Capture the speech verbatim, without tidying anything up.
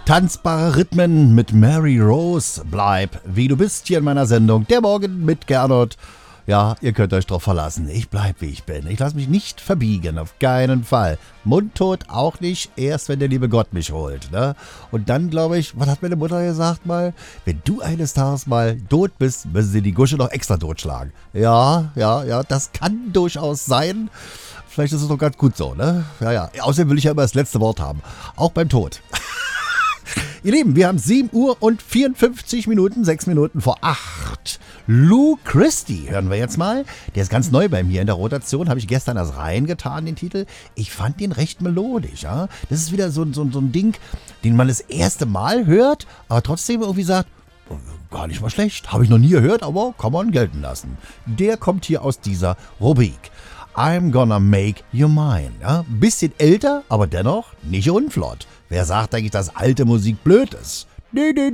Tanzbare Rhythmen mit Mary Rose. Bleib, wie du bist, hier in meiner Sendung. Der Morgen mit Gernot. Ja, ihr könnt euch drauf verlassen. Ich bleib, wie ich bin. Ich lasse mich nicht verbiegen, auf keinen Fall. Mundtot auch nicht, erst wenn der liebe Gott mich holt. Ne? Und dann, glaube ich, was hat meine Mutter gesagt mal? Wenn du eines Tages mal tot bist, müssen sie die Gusche noch extra totschlagen. Ja, ja, ja, das kann durchaus sein. Vielleicht ist es doch ganz gut so, ne? Ja, ja. Außerdem will ich ja immer das letzte Wort haben. Auch beim Tod. Ihr Lieben, wir haben sieben Uhr und vierundfünfzig Minuten, sechs Minuten vor acht. Lou Christie hören wir jetzt mal. Der ist ganz neu bei mir in der Rotation. Habe ich gestern erst reingetan, den Titel. Ich fand den recht melodisch. Ja? Das ist wieder so, so, so ein Ding, den man das erste Mal hört, aber trotzdem irgendwie sagt, gar nicht mal schlecht. Habe ich noch nie gehört, aber kann man gelten lassen. Der kommt hier aus dieser Rubrik. I'm gonna make you mine. Ja? Bisschen älter, aber dennoch nicht unflott. Wer sagt eigentlich, dass alte Musik blöd ist? Nee, nee,